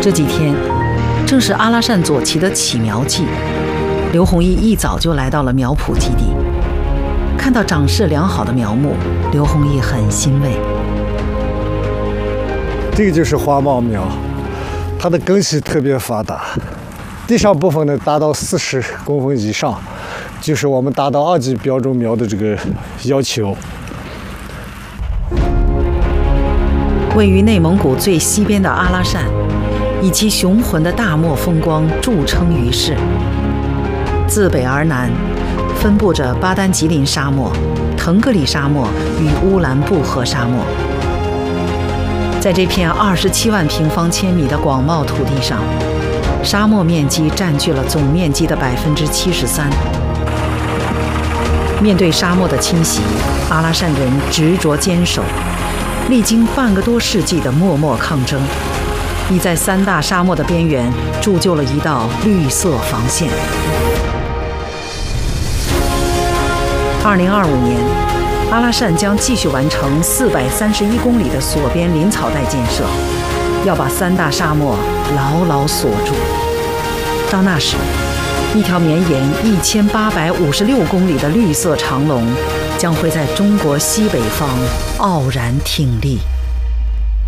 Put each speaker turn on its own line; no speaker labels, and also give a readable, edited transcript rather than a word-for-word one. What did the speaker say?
这几天正是阿拉善左旗的起苗季，刘弘毅一早就来到了苗圃基地。看到长势良好的苗木，刘弘毅很欣慰。
这个就是花茂苗，它的根系特别发达，地上部分呢达到40公分以上，就是我们达到2级标准苗的这个要求。
位于内蒙古最西边的阿拉善，以其雄浑的大漠风光著称于世。自北而南，分布着巴丹吉林沙漠、腾格里沙漠与乌兰布和沙漠。在这片27万平方千米的广袤土地上，沙漠面积占据了总面积的73%。面对沙漠的侵袭，阿拉善人执着坚守，历经半个多世纪的默默抗争，已在3大沙漠的边缘铸就了一道绿色防线。2025年，阿拉善将继续完成431公里的锁边林草带建设，要把3大沙漠牢牢锁住。到那时，一条绵延1856公里的绿色长龙将会在中国西北方傲然挺立。